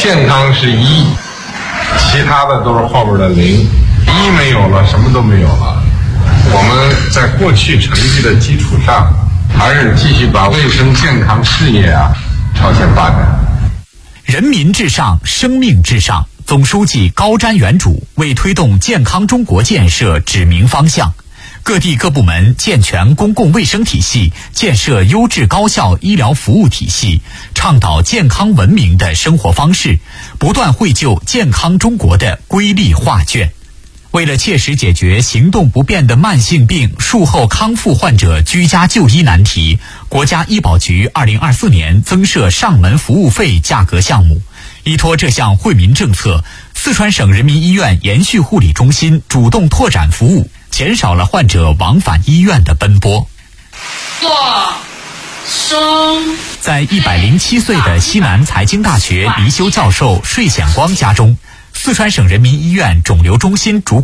健康是1，其他的都是后边的0，1没有了，什么都没有了。我们在过去成绩的基础上，还是继续把卫生健康事业朝前发展。 人民至上，生命至上。总书记高瞻远瞩，为推动健康中国建设指明方向。各地各部门健全公共卫生体系，建设优质高效医疗服务体系，倡导健康文明的生活方式，不断绘就健康中国的瑰丽画卷。为了切实解决行动不便的慢性病术后康复患者居家就医难题，国家医保局2024年增设上门服务费价格项目。依托这项惠民政策，四川省人民医院延续护理中心主动拓展服务，减少了患者往返医院的奔波。在107岁的西南财经大学离休教授税显光家中，四川省人民医院肿瘤中心主